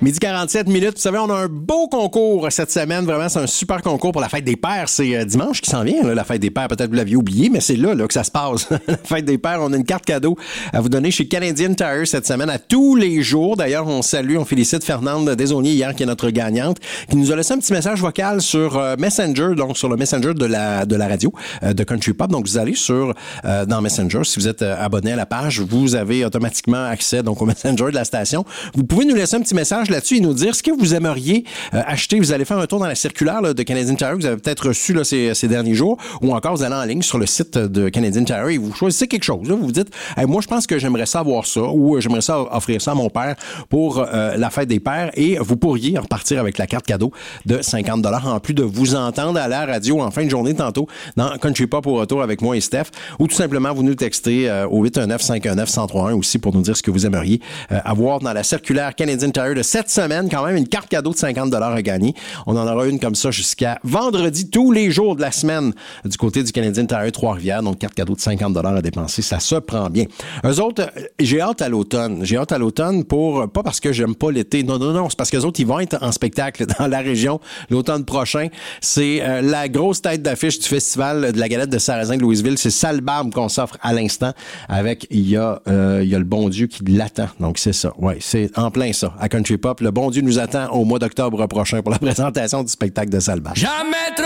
Midi 47 minutes. Vous savez, on a un beau concours cette semaine. Vraiment, c'est un super concours pour la fête des pères. C'est dimanche qui s'en vient, là, la fête des pères. Peut-être que vous l'aviez oublié, mais c'est là que ça se passe. La fête des pères, on a une carte cadeau à vous donner chez Canadian Tire cette semaine à tous les jours. D'ailleurs, on félicite Fernande Desaulniers hier, qui est notre gagnante, qui nous a laissé un petit message vocal sur Messenger, donc sur le Messenger de la radio de Country Pop. Donc, vous allez dans Messenger. Si vous êtes abonné à la page, vous avez automatiquement accès donc au Messenger de la station. Vous pouvez nous laisser un petit message là-dessus et nous dire ce que vous aimeriez acheter. Vous allez faire un tour dans la circulaire là, de Canadian Tire que vous avez peut-être reçu là, ces derniers jours, ou encore vous allez en ligne sur le site de Canadian Tire et vous choisissez quelque chose. Là. Vous vous dites, hey, moi je pense que j'aimerais ça avoir ça, ou j'aimerais ça offrir ça à mon père pour la fête des pères, et vous pourriez repartir avec la carte cadeau de 50 $ en plus de vous entendre à la radio en fin de journée tantôt dans Country Pop au retour avec moi et Steph, ou tout simplement vous nous textez au 819-519-1031 aussi pour nous dire ce que vous aimeriez avoir dans la circulaire Canadian Tire de cette semaine. Quand même une carte cadeau de 50 $ à gagner. On en aura une comme ça jusqu'à vendredi, tous les jours de la semaine du côté du Canadian Tire Trois-Rivières. Donc carte cadeau de 50 $ à dépenser, ça se prend bien. Eux autres, j'ai hâte à l'automne. J'ai hâte à l'automne pas parce que j'aime pas l'été. Non, c'est parce qu'eux autres, ils vont être en spectacle dans la région l'automne prochain. C'est la grosse tête d'affiche du festival de la galette de Sarrazin de Louisville. C'est Sale Barbe qu'on s'offre à l'instant avec il y a le bon Dieu qui l'attend. Donc c'est ça. Ouais, c'est en plein ça. À Country Pop, le bon Dieu nous attend au mois d'octobre prochain pour la présentation du spectacle de Sale Barbe. Jamais trop